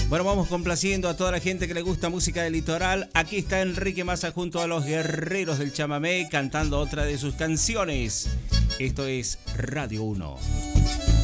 Bueno, vamos complaciendo a toda la gente que le gusta música del litoral. Aquí está Enrique Massa junto a los guerreros del chamamé cantando otra de sus canciones. Esto es Radio 1.